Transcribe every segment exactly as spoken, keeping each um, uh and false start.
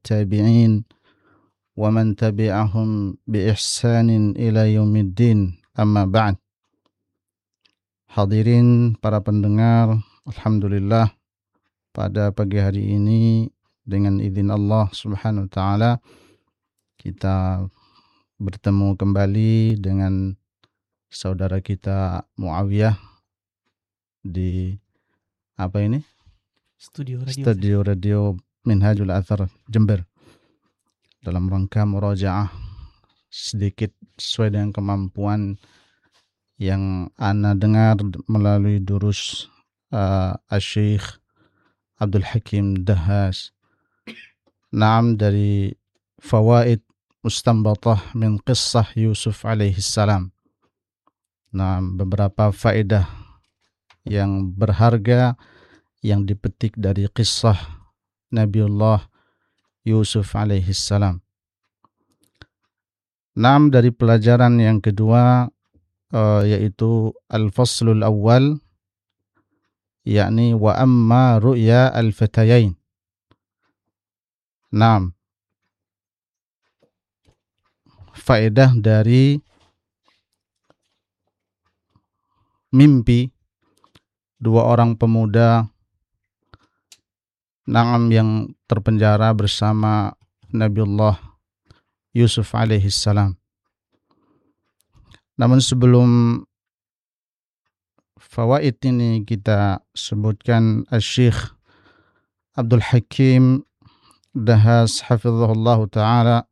والتابعين ومن تبعهم بإحسان إلى يوم الدين أما بعد. Hadirin para pendengar, alhamdulillah pada pagi hari ini dengan izin Allah Subhanahu wa taala kita bertemu kembali dengan saudara kita Muawiyah di apa ini? Studio radio. Studio radio Minhajul Athar Jember dalam rangka murajaah sedikit sesuai dengan kemampuan yang ana dengar melalui durus uh, Asy-Syaikh Abdul Hakim Dahhas. Naam, dari fawaid mustanbatah min qissah Yusuf alaihi salam. Naam, beberapa faedah yang berharga yang dipetik dari kisah Nabiullah Yusuf alaihi salam. Naam, dari pelajaran yang kedua uh, yaitu al-faslul awal, yakni wa amma ru'ya al-fatayain. Naam, faedah dari mimpi dua orang pemuda Naam yang terpenjara bersama Nabiullah Yusuf alaihi salam. Namun sebelum fawaid ini kita sebutkan, Asy-Syaikh Abdul Hakim Dahhas hafizahullah taala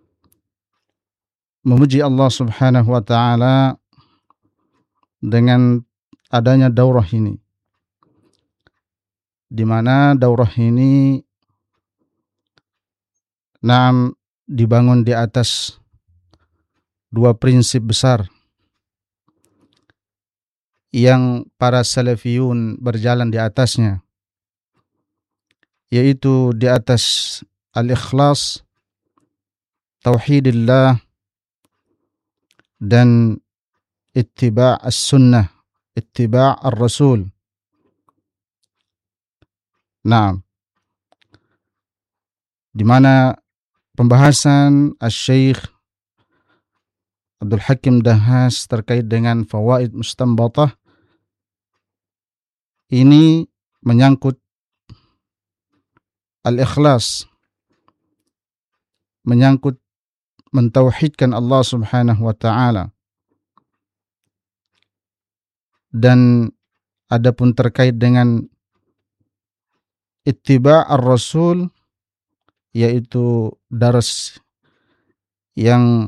memuji Allah Subhanahu wa taala dengan adanya daurah ini, di mana daurah ini naam dibangun di atas dua prinsip besar yang para salafiyun berjalan di atasnya, yaitu di atas al-ikhlas, tauhidillah, dan ittiba' as-sunnah, ittiba' ar-rasul. Nah, di mana pembahasan Asy-Syaikh Abdul Hakim Dahhas terkait dengan fawaid mustanbatah ini menyangkut al-ikhlas, menyangkut mentauhidkan Allah Subhanahu wa taala, dan adapun terkait dengan ittiba' ar-rasul, yaitu dars yang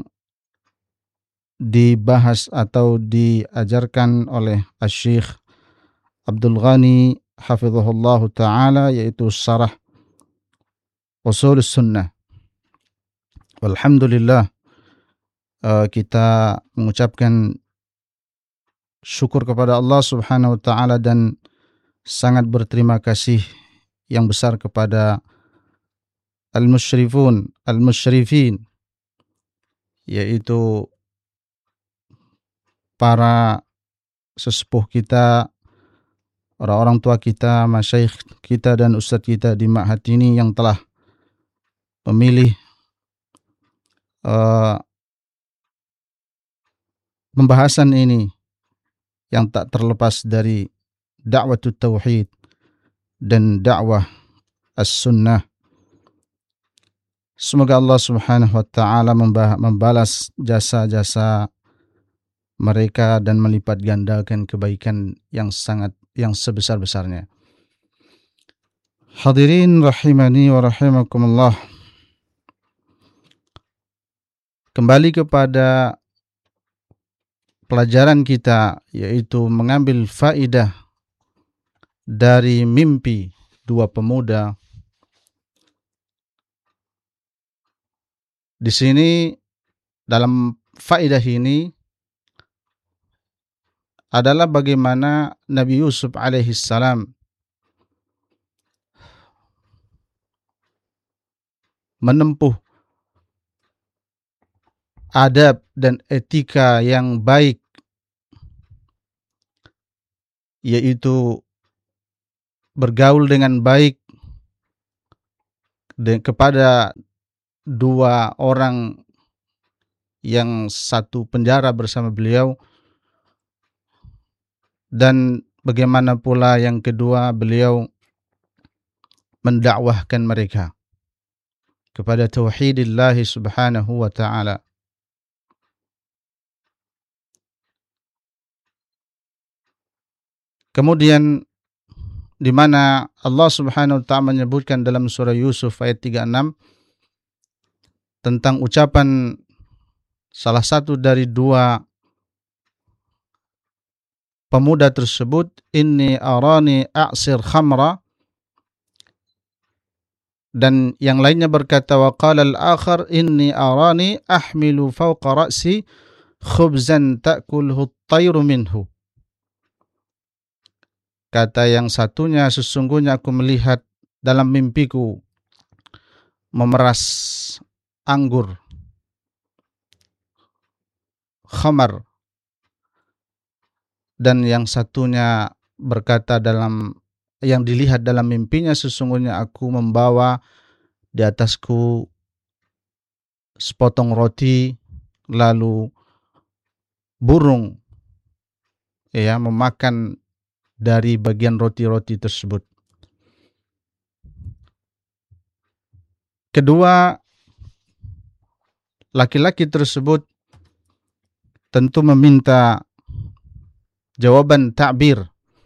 dibahas atau diajarkan oleh Asy-Syaikh Abdul Ghani hafizahullah taala, yaitu syarah usul sunnah. Alhamdulillah, uh, kita mengucapkan syukur kepada Allah Subhanahu wa taala dan sangat berterima kasih yang besar kepada al-musyrifun, al-musyrifin, yaitu para sesepuh kita, orang-orang tua kita, masyayikh kita dan ustadz kita di ma'had ini yang telah memilih uh, pembahasan ini yang tak terlepas dari da'watut tauhid dan dakwah as-sunnah. Semoga Allah Subhanahu wa taala membalas jasa-jasa mereka dan melipat gandakan kebaikan yang sangat yang sebesar-besarnya. Hadirin rahimani wa rahimakumullah. Kembali kepada pelajaran kita, yaitu mengambil faidah dari mimpi dua pemuda. Di sini dalam faidah ini adalah bagaimana Nabi Yusuf alaihi salam menempuh adab dan etika yang baik, yaitu bergaul dengan baik de, kepada dua orang yang satu penjara bersama beliau, dan bagaimana pula yang kedua beliau mendakwahkan mereka kepada tauhidillah subhanahu wa ta'ala. Kemudian di mana Allah Subhanahu wa taala menyebutkan dalam surah Yusuf ayat tiga puluh enam tentang ucapan salah satu dari dua pemuda tersebut, inni arani a'sir khamra, dan yang lainnya berkata wa qala al-akhar inni arani ahmilu fawqa ra'si khubzan ta'kulhu at-tayru minhu. Kata yang satunya, sesungguhnya aku melihat dalam mimpiku memeras anggur khamar, dan yang satunya berkata dalam yang dilihat dalam mimpinya, sesungguhnya aku membawa di atasku sepotong roti, lalu burung ya memakan dari bagian roti-roti tersebut. Kedua laki-laki tersebut tentu meminta jawaban ta'bir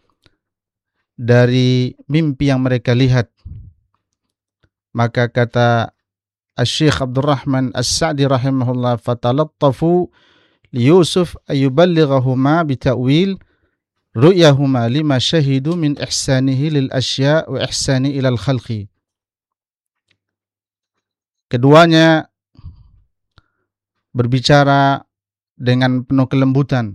dari mimpi yang mereka lihat. Maka kata Asy-Syaikh Abdurrahman As-Sa'di rahimahullah, fatalattafu li Yusuf ayuballighahuma bita'wil ru'yahuma lima syahidu min ihsanihi lil asya' wa ihsani ilal khalqi. Keduanya berbicara dengan penuh kelembutan,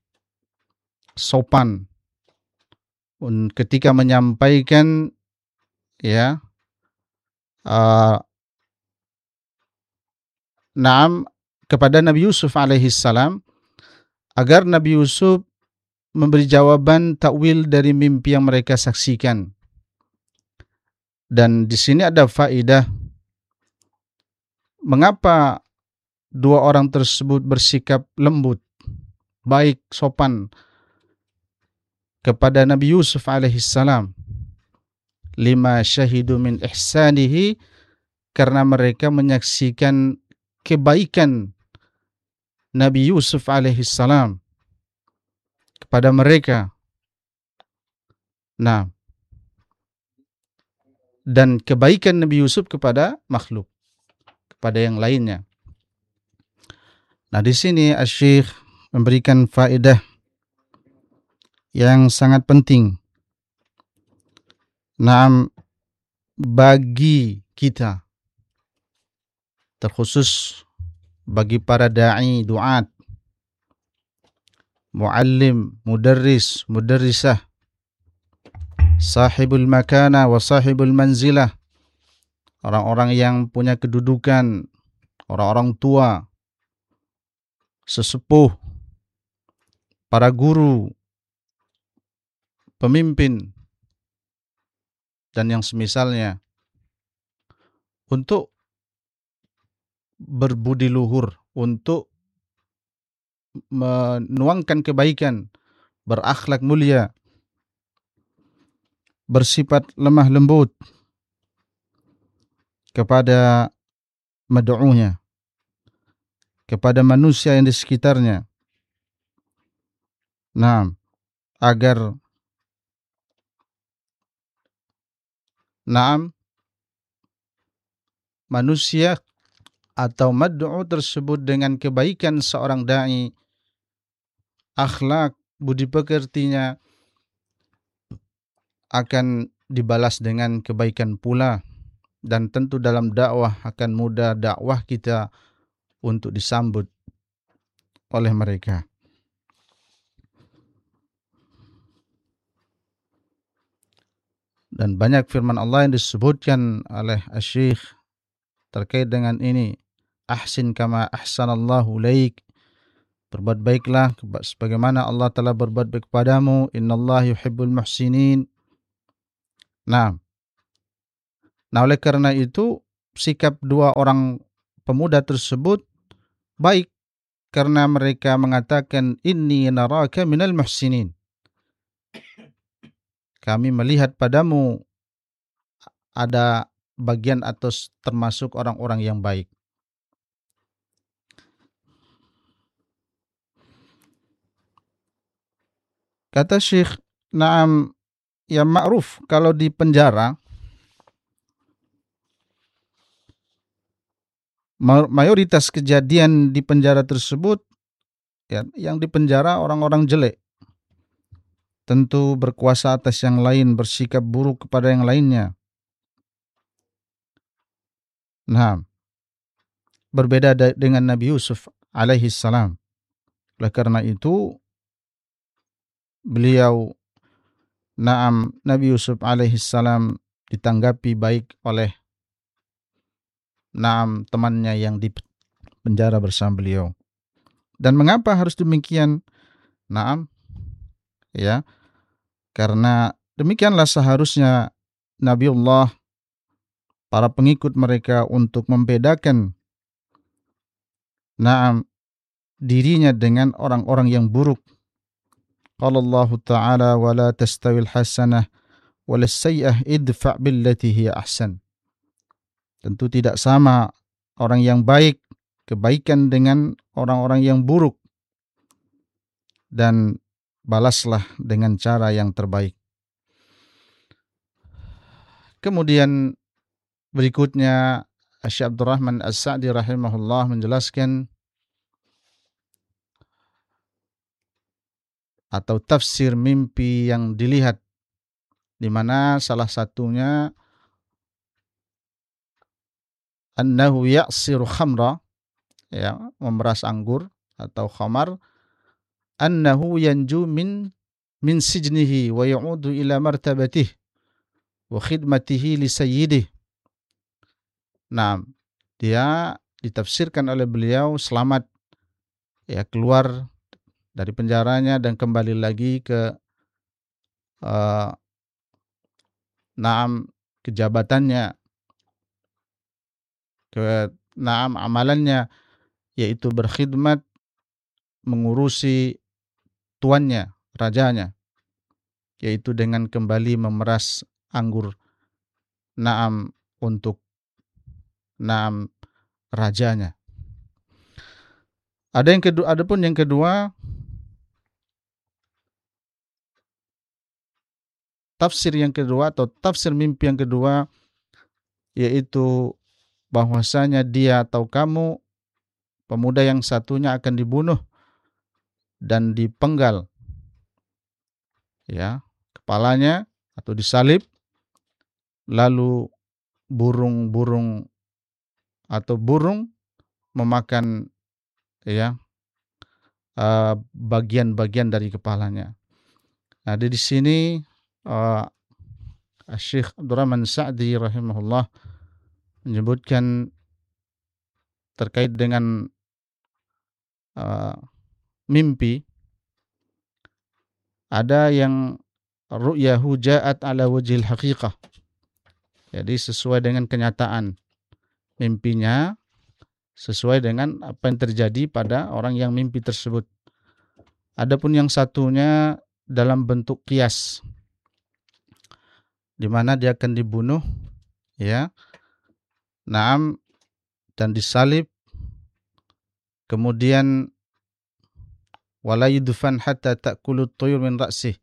sopan ketika menyampaikan ya uh, naam kepada Nabi Yusuf alaihi salam, agar Nabi Yusuf memberi jawaban takwil dari mimpi yang mereka saksikan. Dan di sini ada faedah mengapa dua orang tersebut bersikap lembut, baik, sopan kepada Nabi Yusuf alaihi salam. Lima syahidu min ihsanihi, karena mereka menyaksikan kebaikan Nabi Yusuf alaihi salam kepada mereka. Nah, dan kebaikan Nabi Yusuf kepada makhluk, kepada yang lainnya. Nah, di sini Asy-Syaikh memberikan faedah yang sangat penting. Nah, bagi kita, terkhusus bagi para da'i, duat, muallim, mudarris, mudarrisah, sahibul makana wa sahibul manzilah, orang-orang yang punya kedudukan, orang-orang tua, sesepuh, para guru, pemimpin, dan yang semisalnya, untuk berbudi luhur, untuk menuangkan kebaikan, berakhlak mulia, bersifat lemah lembut kepada mad'unya, kepada manusia yang di sekitarnya. Nah, agar Naam manusia atau mad'u tersebut dengan kebaikan seorang da'i, akhlak, budi pekertinya akan dibalas dengan kebaikan pula, dan tentu dalam dakwah akan mudah dakwah kita untuk disambut oleh mereka. Dan banyak firman Allah yang disebutkan oleh Asy-Syaikh terkait dengan ini. Ahsin kama ahsanallahu ilaik, berbuat baiklah sebagaimana Allah telah berbuat baik kepadamu. Innallaha yuhibbul muhsinin. Nah, nah oleh karena itu sikap dua orang pemuda tersebut baik, karena mereka mengatakan inni naraka minal muhsinin. Kami melihat padamu ada bagian atau termasuk orang-orang yang baik. Kata Syekh, "Na'am, ya ma'ruf kalau di penjara mayoritas kejadian di penjara tersebut ya yang di penjara orang-orang jelek. Tentu berkuasa atas yang lain, bersikap buruk kepada yang lainnya. Nah, berbeda dengan Nabi Yusuf alaihi salam. Oleh karena itu beliau Naam Nabi Yusuf alaihi salam ditanggapi baik oleh Naam temannya yang di penjara bersama beliau. Dan mengapa harus demikian? Naam, ya, karena demikianlah seharusnya Nabiullah, para pengikut mereka untuk membedakan Naam dirinya dengan orang-orang yang buruk. Qala Allah Ta'ala wa la tastawil hasanah wala sayyi'ah idfa' billati hiya ahsan. Tentu tidak sama orang yang baik, kebaikan dengan orang-orang yang buruk. Dan balaslah dengan cara yang terbaik. Kemudian berikutnya Syekh Abdurrahman As-Sa'di rahimahullah menjelaskan atau tafsir mimpi yang dilihat, di mana salah satunya annahu ya'siru khamra, ya, memeras anggur atau khamar, annahu yanju min min sijnihi wa ya'udu ila martabatih wa khidmatihi li sayyidih. Nah, dia ditafsirkan oleh beliau selamat, ya, keluar dari penjaranya dan kembali lagi ke uh, naam kejabatannya, ke naam amalannya, yaitu berkhidmat mengurusi tuannya, rajanya, yaitu dengan kembali memeras anggur naam untuk naam rajanya. Ada yang kedua, adapun yang kedua, tafsir yang kedua atau tafsir mimpi yang kedua, yaitu bahwasanya dia atau kamu, pemuda yang satunya, akan dibunuh dan dipenggal, ya, kepalanya atau disalib, lalu burung-burung atau burung memakan, ya, uh, bagian-bagian dari kepalanya. Nah, di sini uh, Syekh Abdurrahman Sa'di rahimahullah menyebutkan terkait dengan uh, mimpi, ada yang ru'yahu ja'at ala wajhil haqiqah. Jadi sesuai dengan kenyataan mimpinya, sesuai dengan apa yang terjadi pada orang yang mimpi tersebut. Adapun yang satunya dalam bentuk qiyas, di mana dia akan dibunuh, ya, naam, dan disalib, kemudian wala yudfan hatta ta'kulu tuyur min ra'sih,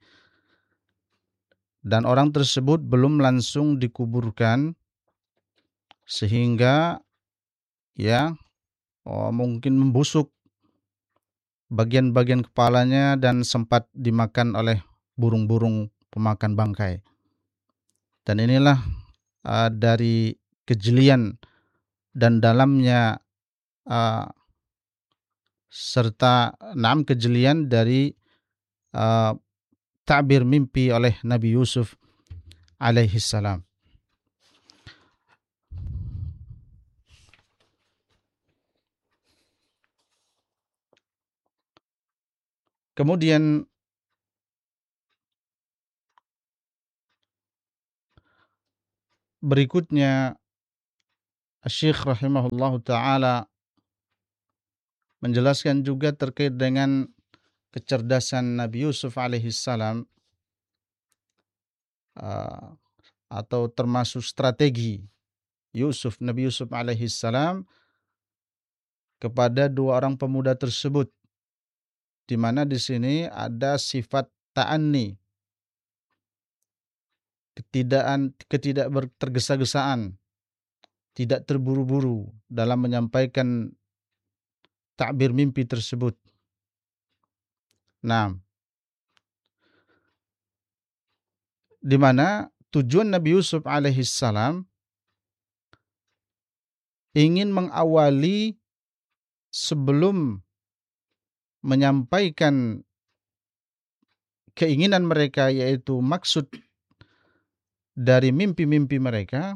dan orang tersebut belum langsung dikuburkan sehingga, ya, oh, mungkin membusuk bagian-bagian kepalanya dan sempat dimakan oleh burung-burung pemakan bangkai. Dan inilah uh, dari kejelian dan dalamnya uh, serta enam kejelian dari uh, ta'bir mimpi oleh Nabi Yusuf alaihi salam. Kemudian berikutnya Asy-Syaikh rahimahullahu taala menjelaskan juga terkait dengan kecerdasan Nabi Yusuf alaihi salam, uh, atau termasuk strategi Yusuf Nabi Yusuf alaihi salam kepada dua orang pemuda tersebut, di mana di sini ada sifat ta'anni, ketidakan ketidak tergesa-gesaan, tidak terburu-buru dalam menyampaikan takbir mimpi tersebut. Nah, di mana tujuan Nabi Yusuf alaihi salam ingin mengawali sebelum menyampaikan keinginan mereka, yaitu maksud dari mimpi-mimpi mereka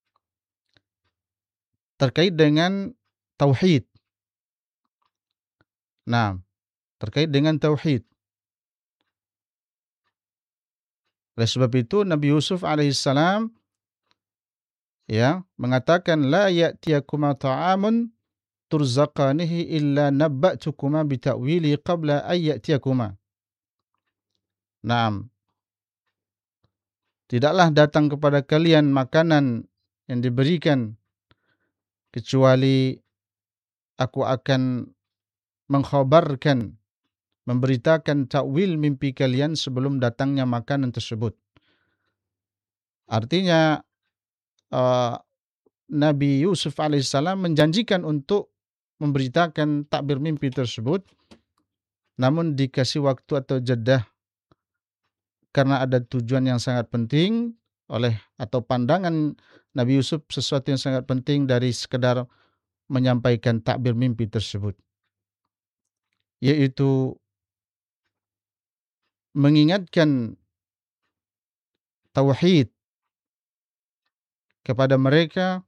terkait dengan tauhid. Nah, terkait dengan tauhid. Oleh sebab itu Nabi Yusuf alaihissalam ya mengatakan, la ya'tiyakuma ta'amun turzaqanihi illa nabba'tukuma bita'wili qabla ay ya'tiyakuma. Naam. Tidaklah datang kepada kalian makanan yang diberikan kecuali aku akan mengkhabarkan, memberitakan takwil mimpi kalian sebelum datangnya makanan tersebut. Artinya uh, Nabi Yusuf alaihissalam menjanjikan untuk memberitakan takbir mimpi tersebut, namun dikasih waktu atau jeda karena ada tujuan yang sangat penting oleh atau pandangan Nabi Yusuf, sesuatu yang sangat penting dari sekedar menyampaikan takbir mimpi tersebut, yaitu mengingatkan tauhid kepada mereka,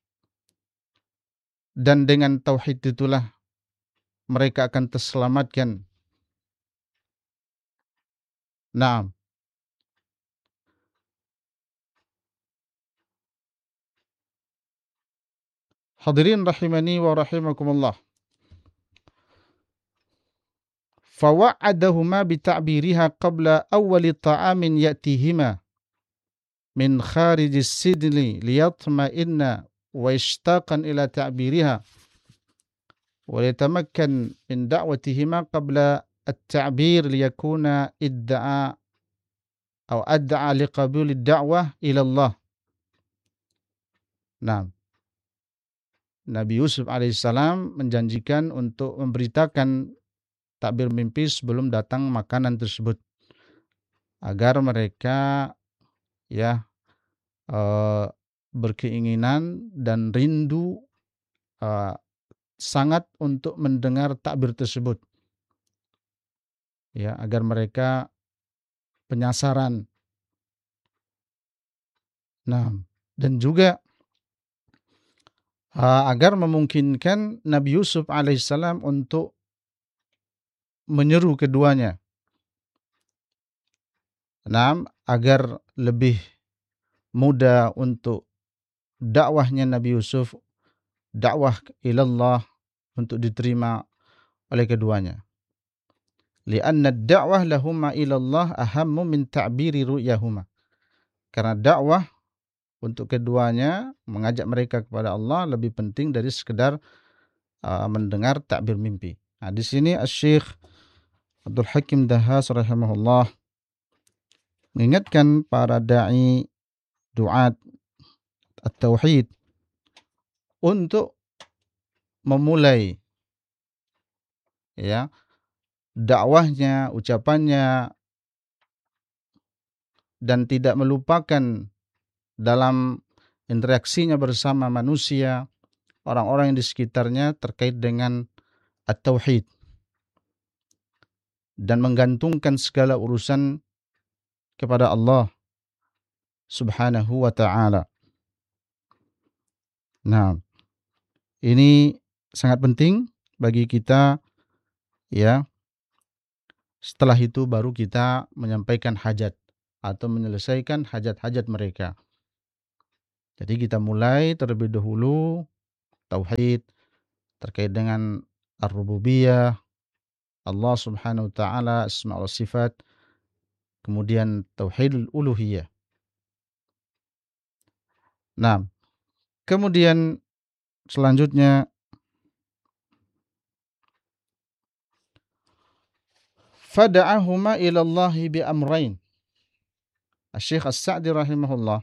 dan dengan tauhid itulah mereka akan terselamatkan. Naam. Hadirin rahimani wa rahimakumullah. Fawa'adahuma bita'biriha qabla awwali ta'amin ya'tihima min kharijis sidli liyatma'inna wa ishtaqan ila ta'biriha wa yatamakkan min da'watihima qabla at-ta'bir liyakuna idda'a atau adda'a liqabuli ad-da'wah ila Allah. Nah, Nabi Yusuf alaihissalam menjanjikan untuk memberitakan takbir mimpi sebelum datang makanan tersebut, agar mereka ya uh, berkeinginan dan rindu uh, sangat untuk mendengar takbir tersebut, ya, agar mereka penasaran. Nah, dan juga uh, agar memungkinkan Nabi Yusuf alaihissalam untuk menyeru keduanya. Nah, agar lebih mudah untuk dakwahnya Nabi Yusuf, dakwah ilallah, untuk diterima oleh keduanya. Lianna ad-da'wah lahuma ilallah ahammu min ta'biri ru'yahuma. Karena dakwah untuk keduanya, mengajak mereka kepada Allah, lebih penting dari sekedar uh, mendengar takbir mimpi. Nah, di sini Asy-Syaikh Abdul Hakim Dahhas rahimahullah mengingatkan para dai duat at-tauhid untuk memulai ya dakwahnya, ucapannya, dan tidak melupakan dalam interaksinya bersama manusia, orang-orang yang di sekitarnya, terkait dengan at-tauhid, dan menggantungkan segala urusan kepada Allah Subhanahu wa ta'ala. Nah, ini sangat penting bagi kita, ya. Setelah itu baru kita menyampaikan hajat atau menyelesaikan hajat-hajat mereka. Jadi kita mulai terlebih dahulu tauhid terkait dengan ar-rububiyah, Allah Subhanahu wa taala, asma wa sifat, kemudian tauhidul uluhiyah. Nah, kemudian selanjutnya fada'ahuma ila Allah bi amrayn. Asy-Syaikh As-Sa'di rahimahullah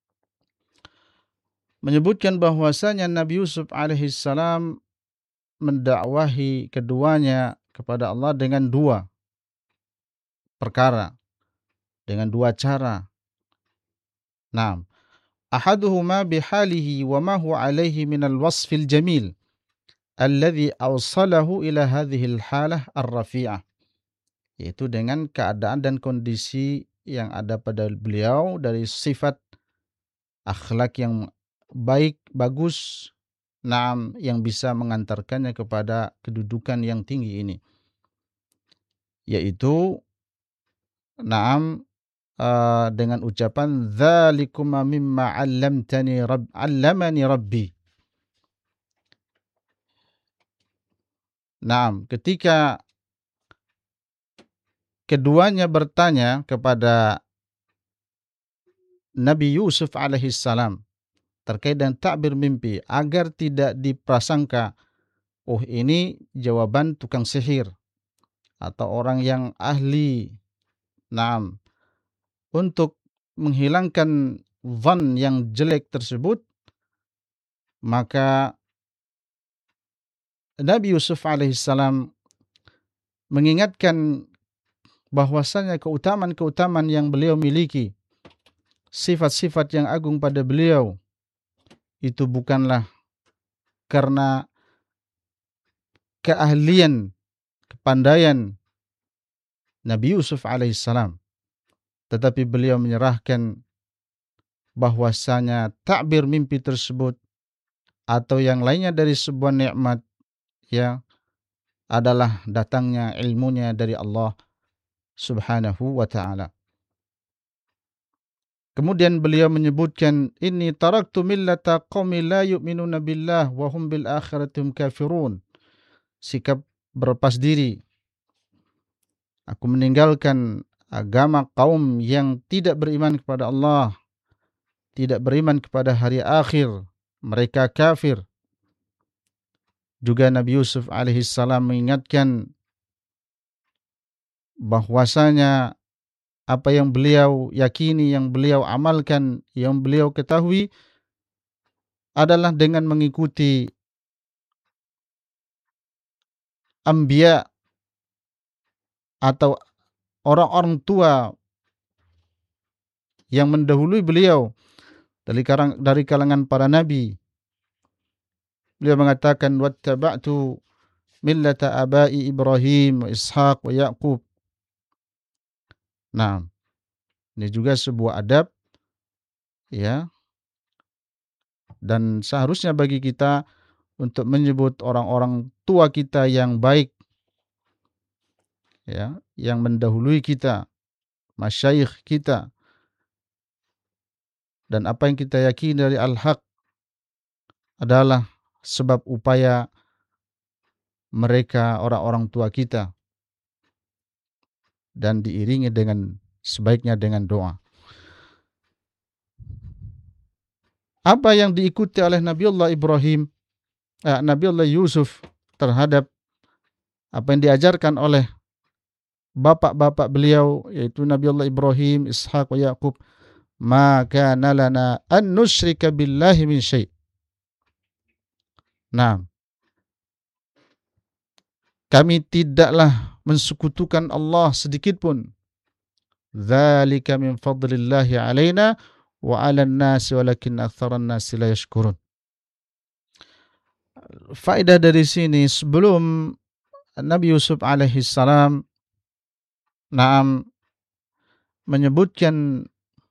menyebutkan bahwasanya Nabi Yusuf alaihissalam mendakwahi keduanya kepada Allah dengan dua perkara, dengan dua cara. Naam. Ahaduhuma bihalihi wa ma huwa alaihi minal wasfil jamil alladhi awsalahu ila hadhihi al-halah ar-rafi'ah. Yaitu dengan keadaan dan kondisi yang ada pada beliau dari sifat akhlak yang baik, bagus, naam, yang bisa mengantarkannya kepada kedudukan yang tinggi ini. Yaitu, naam, uh, dengan ucapan dzalikuma mimma 'allamtani rabb 'allamani rabbi. Naam, ketika keduanya bertanya kepada Nabi Yusuf alaihissalam terkait dengan takbir mimpi agar tidak diprasangka, oh ini jawaban tukang sihir atau orang yang ahli. Naam, untuk menghilangkan zan yang jelek tersebut, maka Nabi Yusuf alaihissalam mengingatkan bahwasanya keutamaan-keutamaan yang beliau miliki, sifat-sifat yang agung pada beliau, itu bukanlah karena keahlian, kepandaian Nabi Yusuf alaihissalam, tetapi beliau menyerahkan bahwasanya takbir mimpi tersebut atau yang lainnya dari sebuah nikmat, ya, adalah datangnya ilmunya dari Allah Subhanahu wa ta'ala. Kemudian beliau menyebutkan, inni taraktu millata qaumi la yu'minuna billah wa hum bil akhirati hum kafirun. Sikap berlepas diri. Aku meninggalkan agama kaum yang tidak beriman kepada Allah, tidak beriman kepada hari akhir, mereka kafir. Juga Nabi Yusuf alaihissalam mengingatkan bahwasanya apa yang beliau yakini, yang beliau amalkan, yang beliau ketahui adalah dengan mengikuti anbiya atau orang-orang tua yang mendahului beliau dari kalangan, dari kalangan para nabi. Beliau mengatakan, wattaba'tu millata abai Ibrahim wa Ishaq wa Yaqub. Nah, ini juga sebuah adab, ya. Dan seharusnya bagi kita untuk menyebut orang-orang tua kita yang baik, ya, yang mendahului kita, masyayikh kita, dan apa yang kita yakini dari al-haq adalah sebab upaya mereka, orang-orang tua kita, dan diiringi dengan sebaiknya dengan doa. Apa yang diikuti oleh Nabiullah Ibrahim, eh, Nabiullah Yusuf terhadap apa yang diajarkan oleh bapak-bapak beliau, yaitu Nabiullah Ibrahim, Ishaq wa Yaqub, ma kana lana an nusyrika billahi min syai'. Nah, kami tidaklah mensekutukan Allah sedikit pun. Dzalika min fadlillahi alaina wa 'alan nasi walakin aktsaran nasi la yashkurun. Faedah dari sini, sebelum Nabi Yusuf alaihissalam naam menyebutkan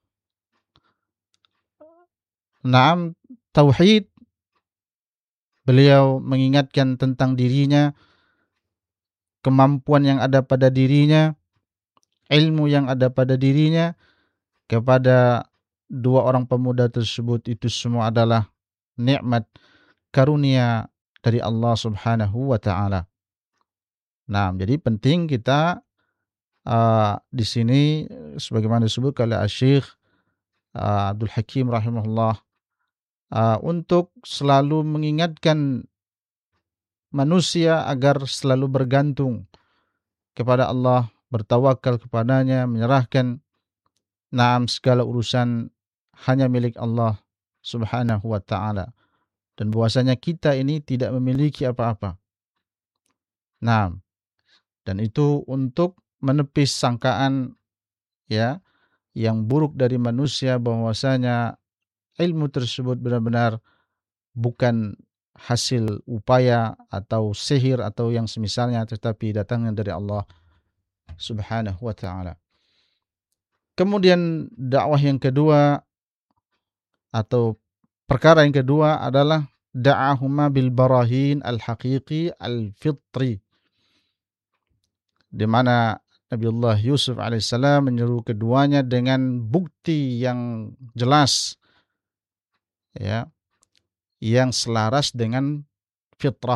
naam tauhid, beliau mengingatkan tentang dirinya, kemampuan yang ada pada dirinya, ilmu yang ada pada dirinya kepada dua orang pemuda tersebut itu semua adalah nikmat karunia dari Allah Subhanahu wa taala. Nah, jadi penting kita uh, di sini sebagaimana disebut oleh Syekh uh, Abdul Hakim rahimahullah uh, untuk selalu mengingatkan manusia agar selalu bergantung kepada Allah, bertawakal kepadanya, menyerahkan naam segala urusan hanya milik Allah Subhanahu wa taala, dan bahwasanya kita ini tidak memiliki apa-apa. Nah, dan itu untuk menepis sangkaan ya yang buruk dari manusia bahwasanya ilmu tersebut benar-benar bukan hasil upaya atau sihir atau yang semisalnya, tetapi datangnya dari Allah Subhanahu wa taala. Kemudian dakwah yang kedua atau perkara yang kedua adalah da'ahuma bil barahin al-haqiqi al-fitri, di mana Nabiullah Yusuf alaihissalam menyeru keduanya dengan bukti yang jelas ya, yang selaras dengan fitrah.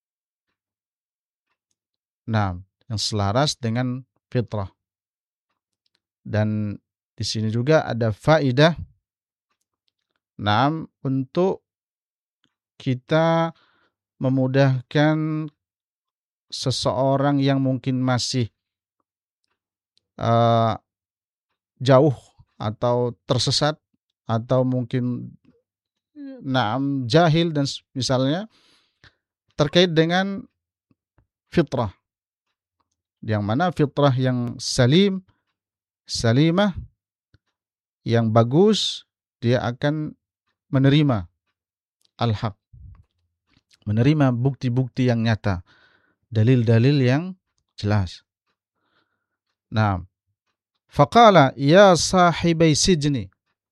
Nah, yang selaras dengan fitrah. Dan di sini juga ada faidah nah untuk kita memudahkan seseorang yang mungkin masih uh, jauh atau tersesat atau mungkin naam jahil dan misalnya terkait dengan fitrah, yang mana fitrah yang salim, salimah, yang bagus, dia akan menerima al-haq, menerima bukti-bukti yang nyata, dalil-dalil yang jelas. Nah, faqala ya sahibai sijni,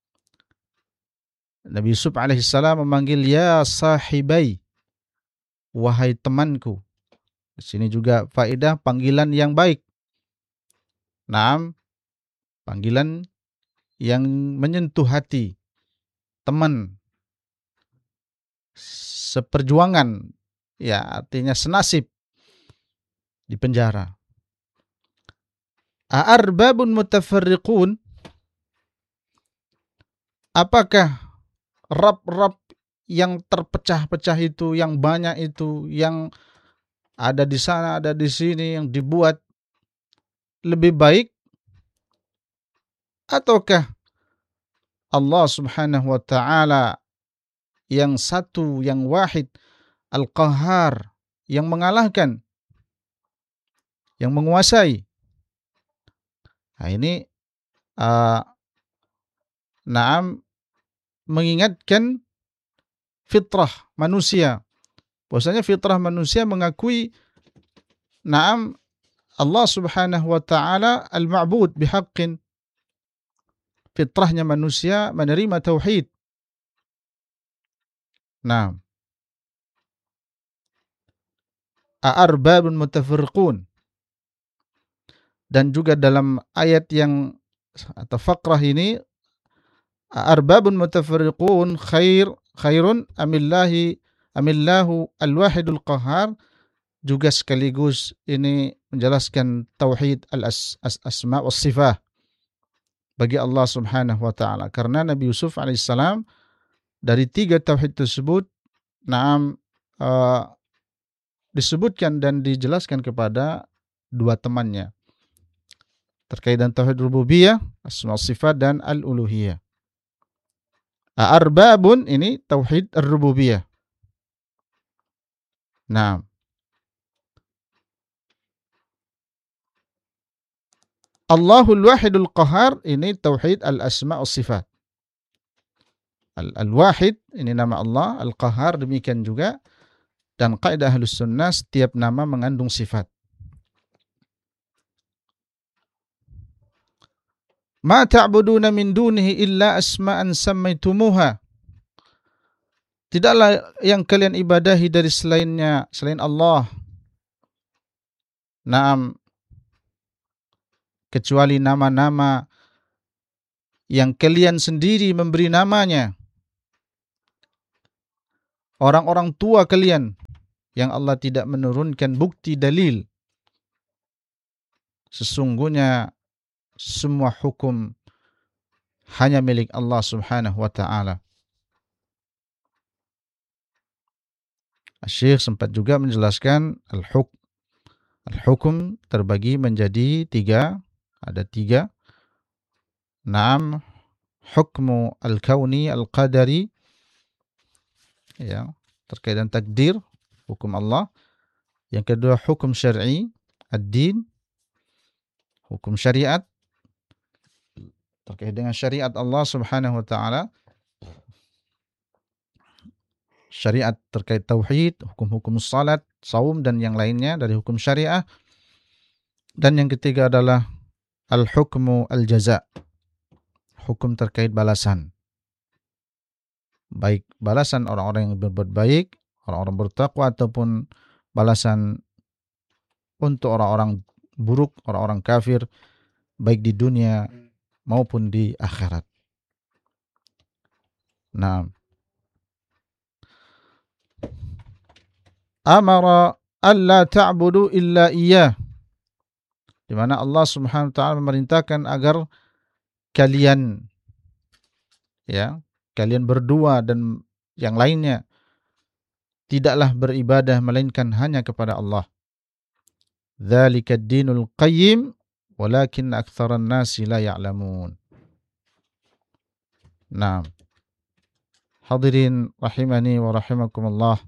Nabi Yusuf alaihissalam memanggil ya sahibai, wahai temanku. Di sini juga faedah panggilan yang baik. Naam, panggilan yang menyentuh hati, teman, seperjuangan, ya artinya senasib di penjara. A'arbabun mutafarriqun, apakah rab-rab yang terpecah-pecah itu, yang banyak itu, yang ada di sana, ada di sini, yang dibuat lebih baik, ataukah Allah Subhanahu wa taala yang satu, yang wahid, al-qahhar, yang mengalahkan, yang menguasai? Nah, ini uh, naam mengingatkan fitrah manusia, bahwasanya fitrah manusia mengakui naam Allah Subhanahu wa taala al-ma'bud bihaqqin. Fitrahnya manusia menerima tauhid. Nah, a'arbabun mutafarriqun, dan juga dalam ayat yang atau fakrah ini, a'arbabun mutafarriqun khair khairun amillahi amillahu al-wahidul qahhar, juga sekaligus ini menjelaskan tauhid al-asma was sifat bagi Allah Subhanahu wa taala, karena Nabi Yusuf alaihissalam dari tiga tauhid tersebut naam uh, disebutkan dan dijelaskan kepada dua temannya terkait dengan tauhid rububiyah, asma sifat, dan al-uluhiyah. Arbabun ini tauhid ar-rububiyah. Nah, Allahul Wahidul Qahar ini tauhid al-asma was sifat. Al-Wahid ini nama Allah, Al-Qahar demikian juga, dan kaidah Ahlus Sunnah setiap nama mengandung sifat. Ma ta'buduna min dunihi illa asma'an sammaitumuha, tidaklah yang kalian ibadahi dari selainnya, selain Allah, naam, kecuali nama-nama yang kalian sendiri memberi namanya, orang-orang tua kalian yang Allah tidak menurunkan bukti dalil. Sesungguhnya semua hukum hanya milik Allah Subhanahu wa taala. Syekh sempat juga menjelaskan al-hukm. Al-hukum terbagi menjadi tiga, ada tiga. Naam, hukmu al-kauni al-qadari, ya, terkait dengan takdir, hukum Allah. Yang kedua hukum syar'i, ad-din, hukum syariat, terkait dengan syariat Allah Subhanahu wa taala. Syariat terkait tauhid, hukum-hukum salat, saum dan yang lainnya dari hukum syariah. Dan yang ketiga adalah al-hukmu al-jaza, hukum terkait balasan. Baik balasan orang-orang yang berbuat baik, orang-orang bertakwa, ataupun balasan untuk orang-orang buruk, orang-orang kafir, baik di dunia maupun di akhirat. Nah, amara alla ta'budu illa iyyah, di mana Allah Subhanahu wa taala memerintahkan agar kalian, ya, kalian berdua dan yang lainnya tidaklah beribadah melainkan hanya kepada Allah. Dzalika ad-dinul qayyim walakin aktsaran nasi la ya'lamun. Nah, hadirin rahimani wa rahimakumullah.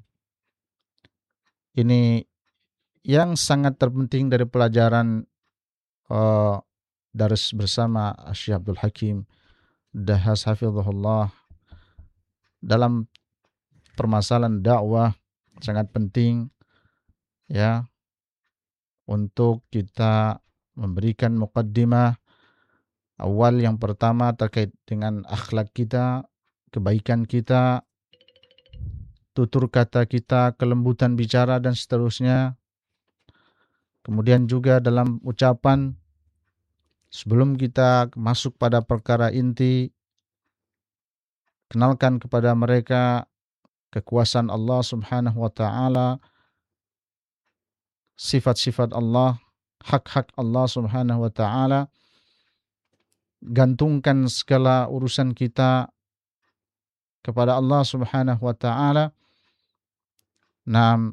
Ini yang sangat terpenting dari pelajaran uh, daras bersama Syekh Abdul Hakim Dahhas hafizahullah dalam permasalahan dakwah. Sangat penting, ya, untuk kita memberikan muqaddimah awal. Yang pertama terkait dengan akhlak kita, kebaikan kita, tutur kata kita, kelembutan bicara dan seterusnya. Kemudian juga dalam ucapan, sebelum kita masuk pada perkara inti, kenalkan kepada mereka kekuasaan Allah Subhanahu wa taala, sifat-sifat Allah, hak-hak Allah Subhanahu wa taala. Gantungkan segala urusan kita kepada Allah Subhanahu wa taala. Nah,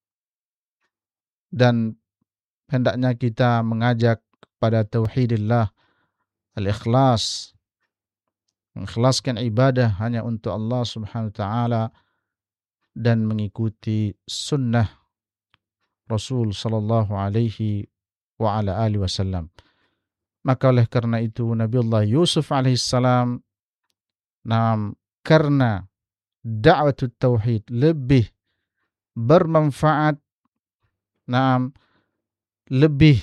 dan hendaknya kita mengajak pada tauhidillah, al-ikhlas, mengikhlaskan ibadah hanya untuk Allah Subhanahu wa taala dan mengikuti sunnah Rasul sallallahu alaihi wa ala alihi wasallam. Maka oleh karena itu Nabiullah Yusuf alaihissalam, nah, karena da'watut tauhid lebih bermanfaat, nah, lebih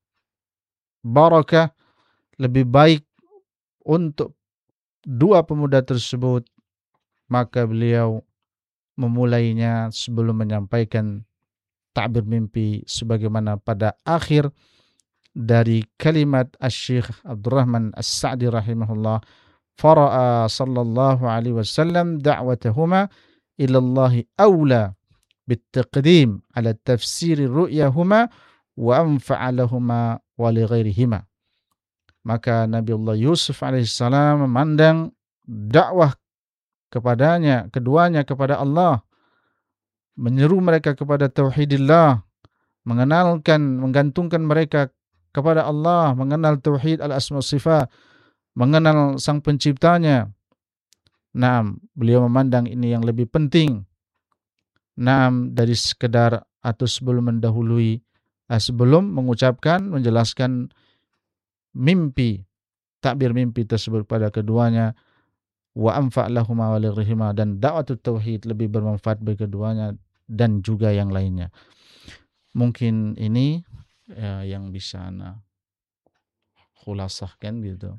barakah, lebih baik untuk dua pemuda tersebut, maka beliau memulainya sebelum menyampaikan ta'bir mimpi sebagaimana pada akhir dari kalimat Asy-Syaikh Abdurrahman As-Sa'di rahimahullah, fara'a sallallahu alaihi wasallam da'watahuma ila Allah aula bitaqdim ala tafsir ru'yahuma wa anfa'a lahuma wa li ghairihima. Maka Nabiullah Yusuf alaihissalam memandang dakwah kepadanya, keduanya kepada Allah, menyeru mereka kepada tauhidillah, mengenalkan, menggantungkan mereka kepada Allah, mengenal tauhid al-asma sifat, mengenal sang penciptanya. Nah, beliau memandang ini yang lebih penting, nah, dari sekedar atau sebelum mendahului, sebelum mengucapkan, menjelaskan mimpi, takbir mimpi tersebut pada keduanya. Wa anfa' lahuma wa lighairihima, dan da'watut tauhid lebih bermanfaat bagi keduanya dan juga yang lainnya. Mungkin ini ya, yang bisa ana khulasahkan gitu.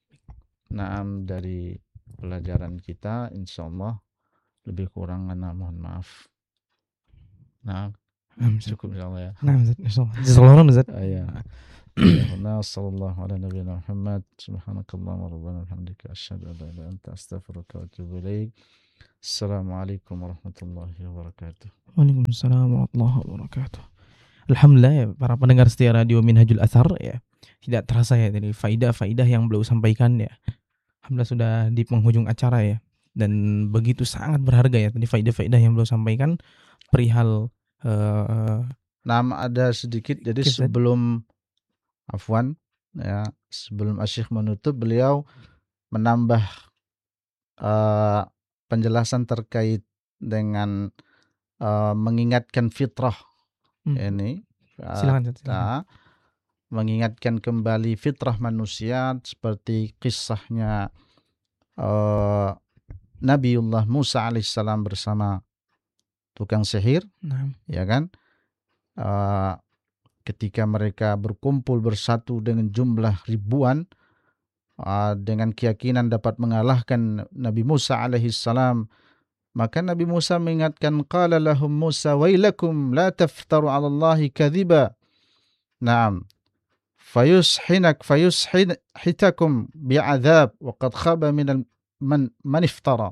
Naam, dari pelajaran kita, insyaallah lebih kurang ana mohon maaf. Nah, cukup insyaallah ya. Nah, insyaallah. Jazakallahu khairan Ustaz. Iya. Sallallahu ala nabiyina Muhammad. Subhanakallahumma rabbana alhamdulillah. Asyhadu an la ilaha illa anta astaghfiruka wa atubu ilaik. Assalamualaikum warahmatullahi wabarakatuh. Waalaikumsalam warahmatullahi wabarakatuh. Alhamdulillah ya, para pendengar setia radio Minhajul Athar ya. Tidak terasa ya dari faidah-faidah yang beliau sampaikan ya. Alhamdulillah sudah di penghujung acara ya. Dan begitu sangat berharga ya tadi faidah-faidah yang beliau sampaikan perihal uh, nama ada sedikit jadi kisah. Sebelum afwan ya, sebelum Asyikh menutup beliau menambah uh, penjelasan terkait dengan uh, mengingatkan fitrah hmm. ini uh, silakan, silakan. mengingatkan kembali fitrah manusia seperti kisahnya uh, Nabiullah Musa alaihissalam bersama tukang sihir, nah. ya kan? Uh, ketika mereka berkumpul bersatu dengan jumlah ribuan uh, dengan keyakinan dapat mengalahkan Nabi Musa alaihissalam, maka Nabi Musa mengingatkan, qala lahum Musa wailakum la taftaru 'ala Allahi kadhiba. Naam. Fayushinak fayushitakum bi'adzab wa qad khaba min man man iftara.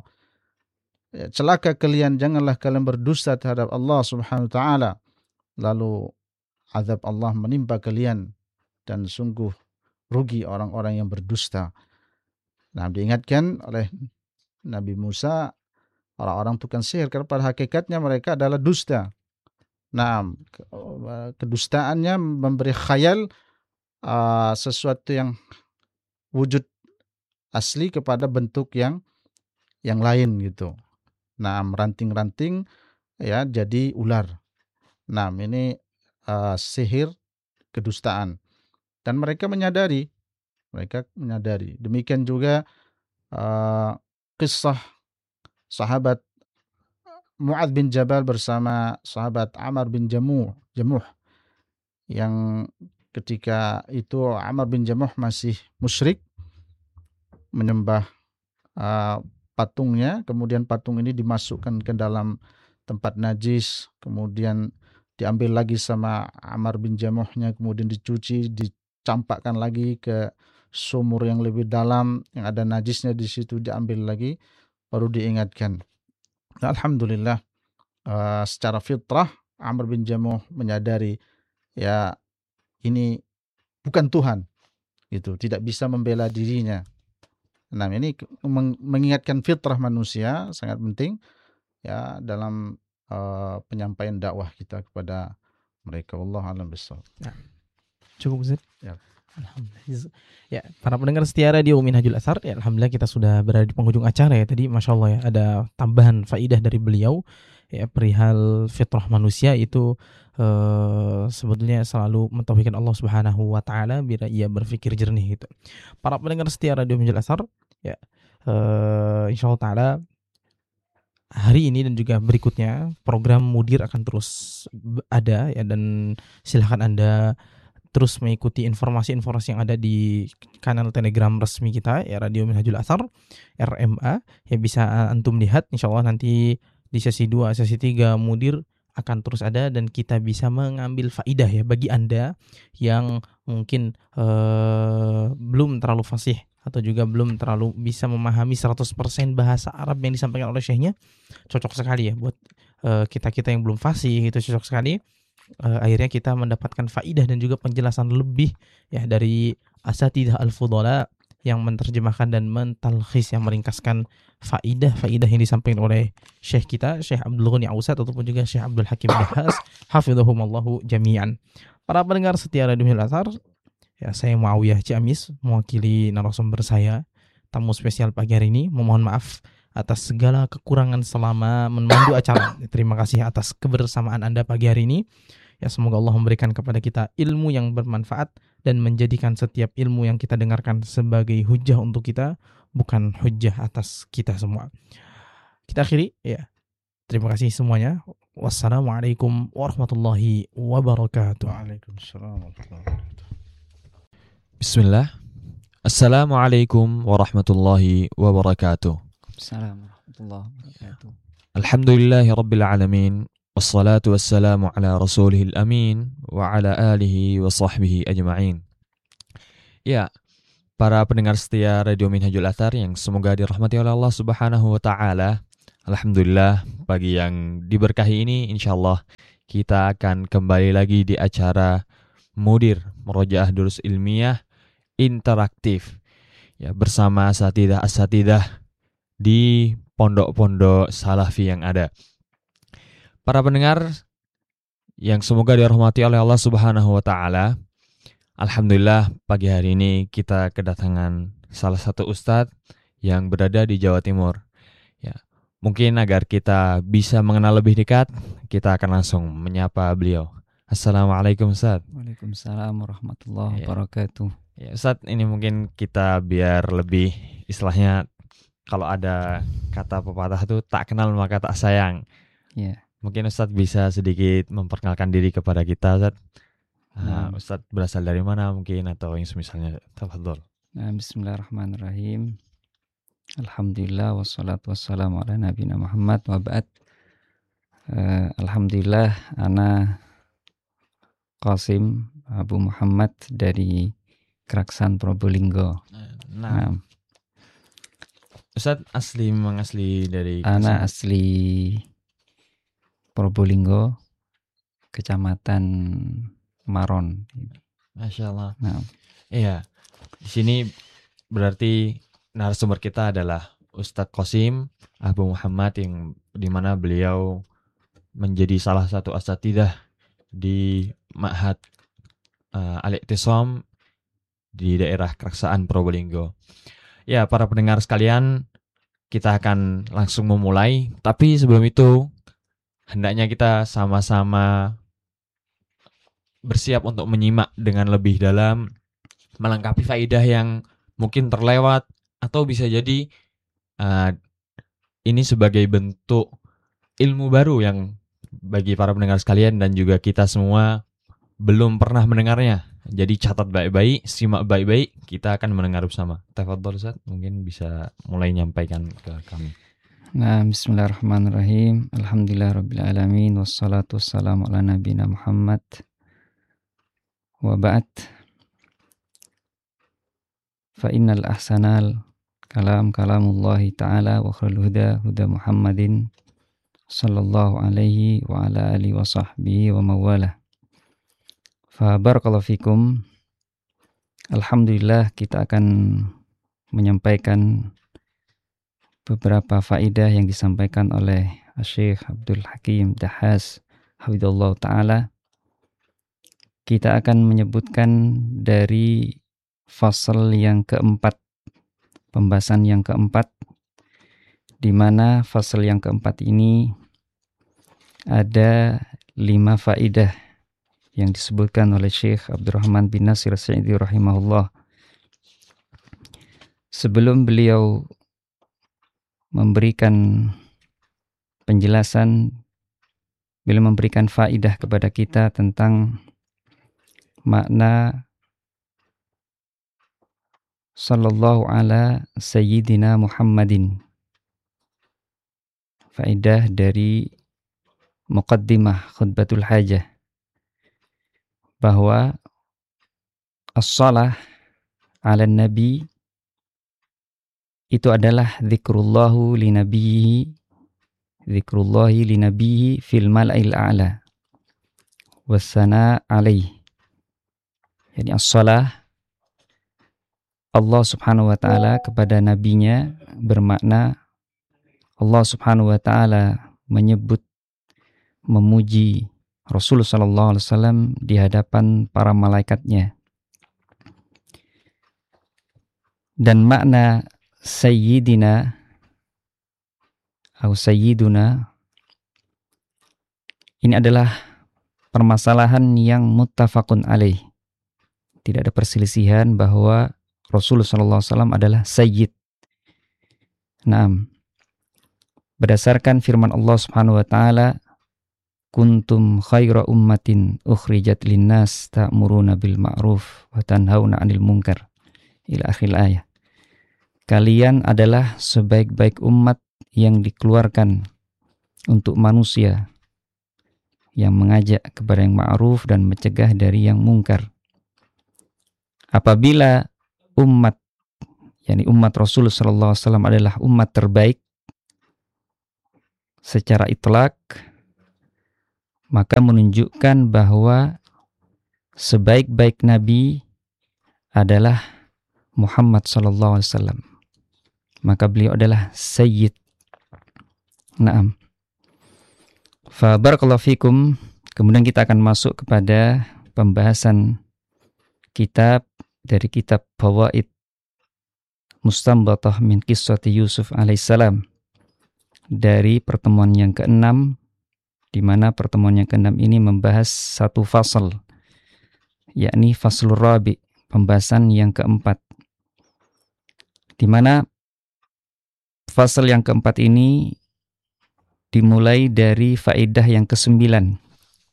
Ya, celaka kalian, janganlah kalian berdusta terhadap Allah Subhanahu wa taala lalu azab Allah menimpa kalian, dan sungguh rugi orang-orang yang berdusta. Nah, diingatkan oleh Nabi Musa orang-orang tukang sihir karena pada hakikatnya mereka adalah dusta. Nah, kedustaannya memberi khayal uh, sesuatu yang wujud asli kepada bentuk yang yang lain gitu. Nah, ranting-ranting ya jadi ular. Nah, ini uh, sihir kedustaan. Dan mereka menyadari, mereka menyadari. Demikian juga uh, kisah sahabat Mu'adz bin Jabal bersama sahabat Amr bin Jamuh, Jamuh yang ketika itu Amr bin Jamuh masih musyrik menyembah uh, patungnya, kemudian patung ini dimasukkan ke dalam tempat najis, kemudian diambil lagi sama Amr bin Jamuhnya, kemudian dicuci, dicampakkan lagi ke sumur yang lebih dalam yang ada najisnya di situ, diambil lagi, baru diingatkan. Nah, alhamdulillah uh, secara fitrah Amr bin Jamuh menyadari ya ini bukan Tuhan, gitu, tidak bisa membela dirinya. Nah, ini mengingatkan fitrah manusia sangat penting ya dalam uh, penyampaian dakwah kita kepada mereka. Wallahu a'lam bishawab. Ya. Cukup Ustaz? Ya. Alhamdulillah. Ya, para pendengar setia radio Minhajul Athar, ya, alhamdulillah kita sudah berada di penghujung acara ya. Tadi Masya Allah ya, ada tambahan faidah dari beliau ya perihal fitrah manusia itu uh, sebetulnya selalu mentauhidkan Allah Subhanahu wa taala bila ia berpikir jernih gitu. Para pendengar setia radio Minhajul Athar, ya uh, insyaallah taala hari ini dan juga berikutnya program Mudir akan terus ada ya, dan silahkan Anda terus mengikuti informasi-informasi yang ada di kanal Telegram resmi kita ya, Radio Minhajul Athar R M A ya, bisa antum lihat insyaallah nanti di sesi dua, sesi tiga Mudir akan terus ada, dan kita bisa mengambil faidah ya bagi Anda yang mungkin uh, belum terlalu fasih atau juga belum terlalu bisa memahami seratus persen bahasa Arab yang disampaikan oleh syekhnya. Cocok sekali ya buat uh, kita-kita yang belum fasih, itu cocok sekali. Uh, akhirnya kita mendapatkan faidah dan juga penjelasan lebih ya dari asatidzah al-fudhala yang menerjemahkan dan mentalkhis, yang meringkaskan faidah-faidah yang disampaikan oleh syekh kita, Syekh Abdul Ghani Ausad ataupun juga Syekh Abdul Hakim Dahas hafidhahumallahu jami'an. Para pendengar setia Radio Minhajul Athar, ya, saya Muawiyah Ciamis mewakili narasumber saya, tamu spesial pagi hari ini, memohon maaf atas segala kekurangan selama memandu acara. Terima kasih atas kebersamaan Anda pagi hari ini. Ya, semoga Allah memberikan kepada kita ilmu yang bermanfaat dan menjadikan setiap ilmu yang kita dengarkan sebagai hujah untuk kita, bukan hujah atas kita semua. Kita akhiri ya. Terima kasih semuanya. Wassalamualaikum warahmatullahi wabarakatuh. Waalaikumsalam warahmatullahi wabarakatuh. Bismillah. Assalamualaikum warahmatullahi wabarakatuh. Assalamualaikum warahmatullahi wabarakatuh. Alhamdulillahi rabbil alamin. Wassalatu wassalamu ala rasulihil amin wa ala alihi wa sahbihi ajma'in. Ya, para pendengar setia Radio Minhajul Athar yang semoga dirahmati oleh Allah Subhanahu wa taala. Alhamdulillah, pagi yang diberkahi ini insyaallah kita akan kembali lagi di acara Mudir Murojaah Durus Ilmiah Interaktif. Ya, bersama asatidah-asatidah di pondok-pondok salafi yang ada. Para pendengar yang semoga dirahmati oleh Allah Subhanahu wa taala. Alhamdulillah, pagi hari ini kita kedatangan salah satu ustadz yang berada di Jawa Timur. Ya, mungkin agar kita bisa mengenal lebih dekat, kita akan langsung menyapa beliau. Assalamualaikum Ustaz. Waalaikumsalam warahmatullahi Ya. wabarakatuh. Ya, Ustaz, ini mungkin kita biar lebih istilahnya kalau ada kata pepatah itu tak kenal maka tak sayang. Ya. Mungkin Ustaz bisa sedikit memperkenalkan diri kepada kita, Ustaz. Uh, Nah. Ustaz berasal dari mana mungkin atau yang semisalnya. Tafadhol. Nah, bismillahirrahmanirrahim. Alhamdulillah wassalatu wassalamu ala nabiyina Muhammad wa ba'd. Uh, Alhamdulillah ana Qasim Abu Muhammad dari Keraksan Probolinggo. Nah, Nah, Ustaz asli memang asli dari ana Keraksan. asli Probolinggo, Kecamatan Maron. Masya Allah. Nah, Iya, di sini berarti narasumber kita adalah Ustadz Qasim Abu Muhammad yang dimana beliau menjadi salah satu asatidah di Ma'had uh, Al-Iqtisam di daerah Keraksaan Probolinggo. Ya, para pendengar sekalian, kita akan langsung memulai. Tapi sebelum itu, hendaknya kita sama-sama bersiap untuk menyimak dengan lebih dalam, melengkapi faidah yang mungkin terlewat, atau bisa jadi uh, ini sebagai bentuk ilmu baru yang bagi para pendengar sekalian dan juga kita semua belum pernah mendengarnya. Jadi catat baik-baik, simak baik-baik, kita akan mendengar bersama. Tafadhol Ustaz, mungkin bisa mulai nyampaikan ke kami. Nah, bismillahirrahmanirrahim. Alhamdulillah rabbil alamin wassalatu wassalamu ala nabiyina Muhammad wa ba'd. Fa innal ahsanal kalam kalamullahi ta'ala wa khairul huda huda Muhammadin sallallahu alaihi wa ala alihi wa sahbihi wa mawalah. Fa barakallahu fikum. Alhamdulillah kita akan menyampaikan beberapa faidah yang disampaikan oleh Syekh Abdul Hakim Dahas hafizallahu taala. Kita akan menyebutkan dari fasal yang keempat, pembahasan yang keempat, di mana fasal yang keempat ini ada lima faidah yang disebutkan oleh Syekh Abdurrahman bin Nasir Sa'idi rahimahullah. Sebelum beliau memberikan penjelasan, beliau memberikan faidah kepada kita tentang makna sallallahu ala sayyidina Muhammadin. Faidah dari muqaddimah khutbatul hajah, bahwa as-salah ala nabi itu adalah zikrullahu li nabiyhi, zikrullahi li nabiyhi fil mala'il a'la wassana alaih. Jadi as-salah Allah subhanahu wa ta'ala kepada nabinya bermakna Allah subhanahu wa ta'ala menyebut, memuji Rasulullah sallallahu alaihi wasallam di hadapan para malaikatnya. Dan makna sayyidina atau sayyiduna ini adalah permasalahan yang muttafaqun alaih. Tidak ada perselisihan bahwa Rasulullah sallallahu alaihi wasallam adalah sayyid. Naam. Berdasarkan firman Allah Subhanahu wa taala, kuntum khaira ummatin ukhrijat linnas ta'muruna bil ma'ruf wa tanhauna 'anil munkar. Ila akhir ayat. Kalian adalah sebaik-baik umat yang dikeluarkan untuk manusia, yang mengajak kepada yang ma'ruf dan mencegah dari yang mungkar. Apabila umat, yakni umat Rasul sallallahu alaihi wasallam adalah umat terbaik secara itlak, maka menunjukkan bahwa sebaik-baik nabi adalah Muhammad sallallahu alaihi wasallam. Maka beliau adalah sayyid. Naam. Fa barakallahu fikum. Kemudian kita akan masuk kepada pembahasan kitab dari kitab Fawaid Mustanbatah min Qissati Yusuf alaihissalam dari pertemuan yang keenam, di mana pertemuan yang keenam ini membahas satu fasal, yakni faslur rabi, pembahasan yang keempat, di mana fasal yang keempat ini dimulai dari faedah yang kesembilan.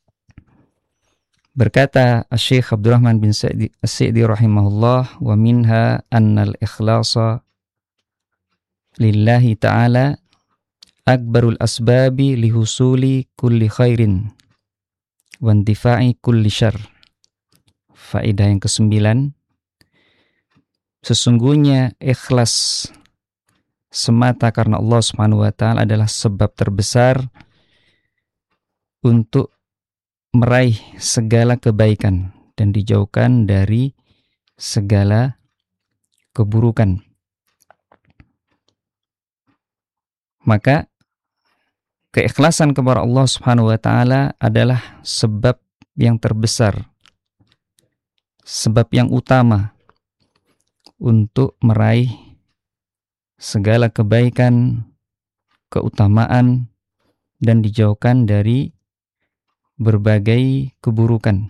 Berkata Syekh Abdurrahman bin Sa'di As-Sa'di rahimahullah, wa minha annal ikhlasa lillahi ta'ala akbarul asbabi lihusuli kulli khairin wa intifa'i kulli syarr. Faedah yang kesembilan, sesungguhnya ikhlas semata karena Allah Subhanahu wa taala adalah sebab terbesar untuk meraih segala kebaikan dan dijauhkan dari segala keburukan. Maka keikhlasan kepada Allah Subhanahu wa taala adalah sebab yang terbesar, sebab yang utama untuk meraih segala kebaikan, keutamaan, dan dijauhkan dari berbagai keburukan.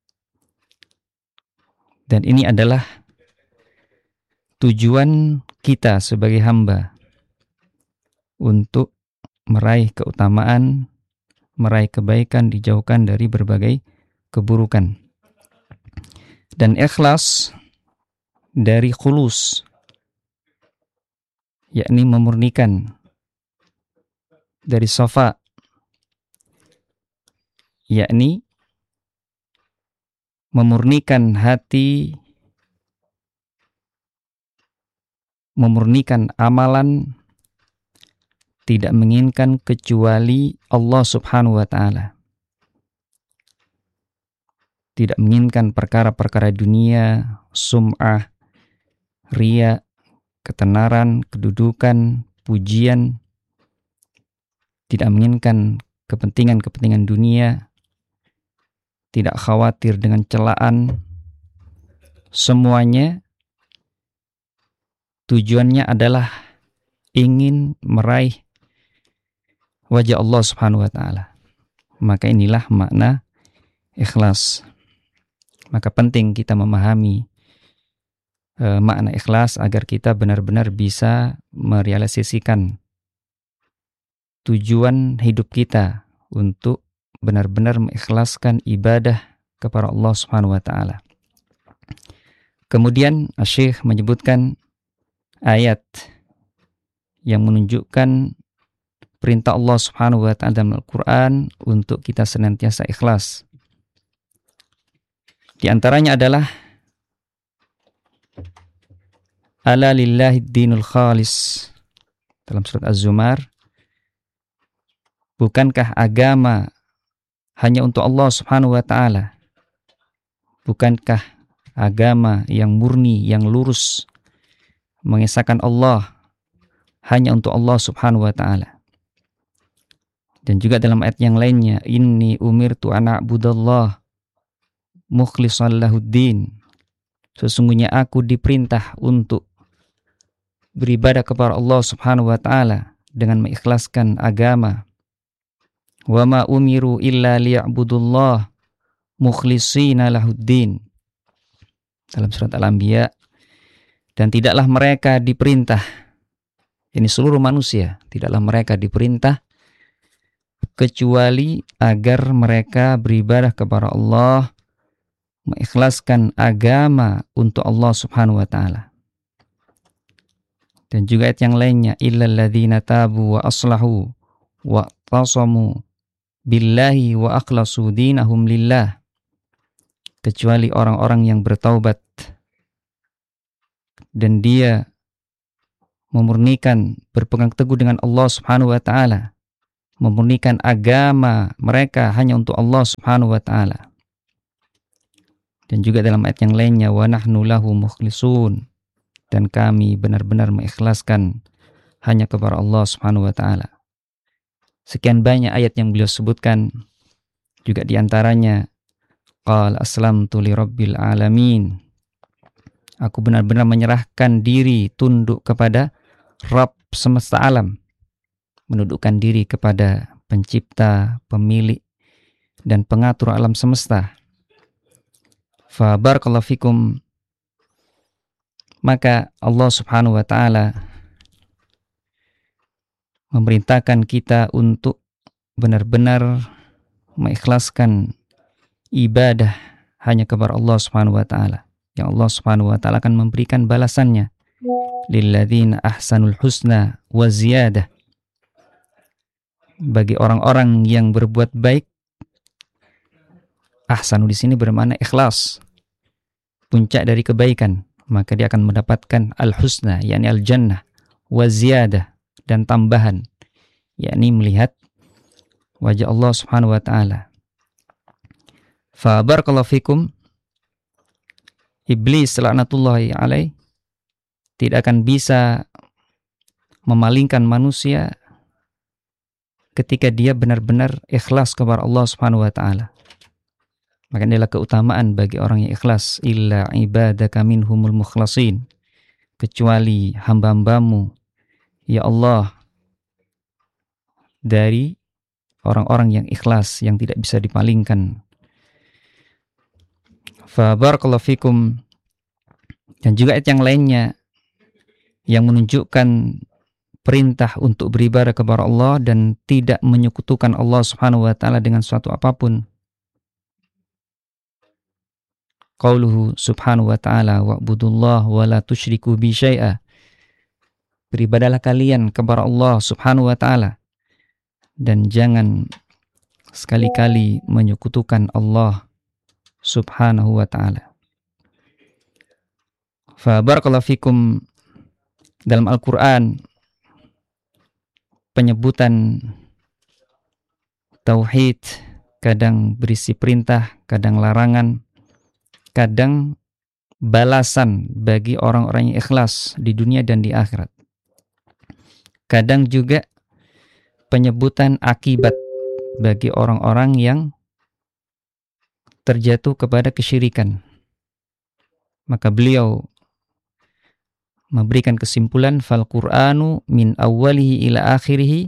Dan ini adalah tujuan kita sebagai hamba untuk meraih keutamaan, meraih kebaikan, dijauhkan dari berbagai keburukan. Dan ikhlas dari khulus, yakni memurnikan, dari safa, yakni memurnikan hati, memurnikan amalan, tidak menginginkan kecuali Allah Subhanahu wa taala. Tidak menginginkan perkara-perkara dunia, sum'ah, riya, ketenaran, kedudukan, pujian. Tidak menginginkan kepentingan-kepentingan dunia, tidak khawatir dengan celaan. Semuanya tujuannya adalah ingin meraih wajah Allah Subhanahu wa taala. Maka inilah makna ikhlas. Maka penting kita memahami e, makna ikhlas agar kita benar-benar bisa merealisasikan tujuan hidup kita untuk benar-benar mengikhlaskan ibadah kepada Allah Subhanahu wa taala. Kemudian Syekh menyebutkan ayat yang menunjukkan perintah Allah Subhanahu wa taala dalam Al-Qur'an untuk kita senantiasa ikhlas. Di antaranya adalah ala lillahi dinul khalis dalam surat Az-Zumar. Bukankah agama hanya untuk Allah Subhanahu wa taala? Bukankah agama yang murni, yang lurus, mengesahkan Allah hanya untuk Allah Subhanahu wa taala? Dan juga dalam ayat yang lainnya, inni umirtu an a'budallah mukhlishan lahuddin. Sesungguhnya aku diperintah untuk beribadah kepada Allah Subhanahu wa taala dengan mengikhlaskan agama. Wa ma umiru illa liya'budullah mukhlishina lahuddin. Dalam surat Al-Anbiya, dan tidaklah mereka diperintah, ini seluruh manusia, tidaklah mereka diperintah kecuali agar mereka beribadah kepada Allah, mengikhlaskan agama untuk Allah Subhanahu wa taala. Dan juga ayat yang lainnya, illal ladzina tabu wa aslahu wa tasamu billahi wa akhlasu dinahum lillah. Kecuali orang-orang yang bertaubat dan dia memurnikan, berpegang teguh dengan Allah Subhanahu wa taala, memurnikan agama mereka hanya untuk Allah Subhanahu wa taala. Dan juga dalam ayat yang lainnya, wa nahnu lahu mukhlisun, dan kami benar-benar mengikhlaskan hanya kepada Allah Subhanahu wa taala. Sekian banyak ayat yang beliau sebutkan, juga diantaranya qala aslamtu li rabbil alamin, aku benar-benar menyerahkan diri, tunduk kepada Rabb semesta alam, menundukkan diri kepada pencipta, pemilik, dan pengatur alam semesta. Fa barakallahu fikum, maka Allah Subhanahu wa taala memerintahkan kita untuk benar-benar mengikhlaskan ibadah hanya kepada Allah Subhanahu wa taala, yang Allah Subhanahu wa taala akan memberikan balasannya. Lilladzina ahsanul husna wa ziyadah, bagi orang-orang yang berbuat baik. Ahsanu di sini bermakna ikhlas, puncak dari kebaikan, maka dia akan mendapatkan al-husna, yakni al-jannah, wa ziyadah, dan tambahan, yakni melihat wajah Allah Subhanahu wa taala. Fa barakallahu fikum, iblis laknatullahi alaih tidak akan bisa memalingkan manusia ketika dia benar-benar ikhlas kepada Allah Subhanahu wa taala. Maka inilah keutamaan bagi orang yang ikhlas, illa ibadaka minhumul mukhlasin, kecuali hamba-hambamu ya Allah dari orang-orang yang ikhlas, yang tidak bisa dipalingkan. Fa barakallahu fikum, dan juga ayat yang lainnya yang menunjukkan perintah untuk beribadah kepada Allah dan tidak menyekutukan Allah Subhanahu wa taala dengan suatu apapun. Qauluhu subhanahu wa ta'ala wa'budullah wa la tusyriku bi syai'a, beribadahlah kalian kepada Allah Subhanahu wa taala dan jangan sekali-kali menyekutukan Allah Subhanahu wa taala. Fa barakallahu fikum, dalam Al-Qur'an penyebutan tauhid kadang berisi perintah, kadang larangan, kadang balasan bagi orang-orang yang ikhlas di dunia dan di akhirat. Kadang juga penyebutan akibat bagi orang-orang yang terjatuh kepada kesyirikan. Maka beliau memberikan kesimpulan, fal Qur'anu min awwalihi ila akhirihi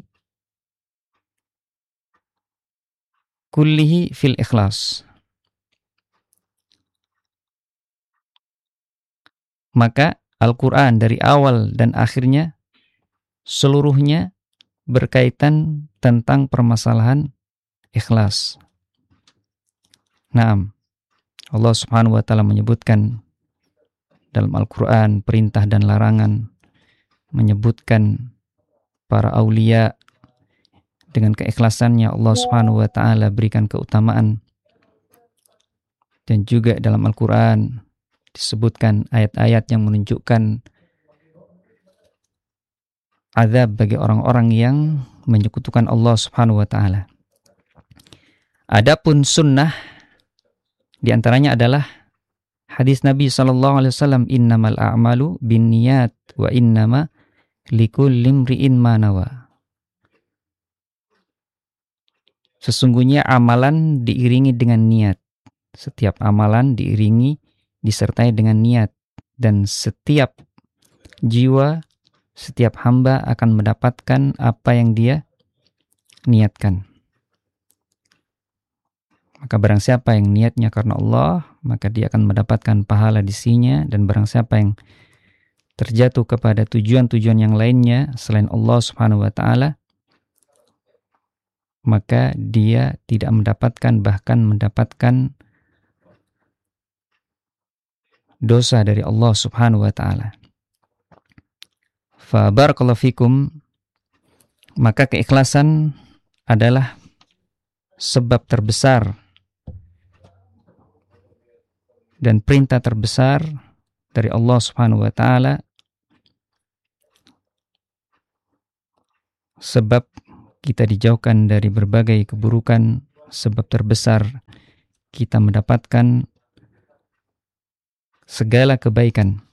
kullihi fil ikhlas. Maka Al-Quran dari awal dan akhirnya seluruhnya berkaitan tentang permasalahan ikhlas. Naam, Allah Subhanahu wa taala menyebutkan dalam Al-Quran perintah dan larangan, menyebutkan para aulia dengan keikhlasannya Allah Subhanahu wa taala berikan keutamaan. Dan juga dalam Al-Quran disebutkan ayat-ayat yang menunjukkan azab bagi orang-orang yang menyekutukan Allah Subhanahu wa taala. Adapun sunnah di antaranya adalah hadis Nabi sallallahu alaihi wasallam, innamal a'malu binniyat wa innama likulli imri'in ma nawa. Sesungguhnya amalan diiringi dengan niat. Setiap amalan diiringi disertai dengan niat, dan setiap jiwa, setiap hamba akan mendapatkan apa yang dia niatkan. Maka barang siapa yang niatnya karena Allah, maka dia akan mendapatkan pahala di sisinya, dan barang siapa yang terjatuh kepada tujuan-tujuan yang lainnya selain Allah Subhanahu wa taala, maka dia tidak mendapatkan, bahkan mendapatkan dosa dari Allah Subhanahu wa taala. Fa barakallahu fikum, maka keikhlasan adalah sebab terbesar dan perintah terbesar dari Allah Subhanahu wa taala, sebab kita dijauhkan dari berbagai keburukan, sebab terbesar kita mendapatkan segala kebaikan.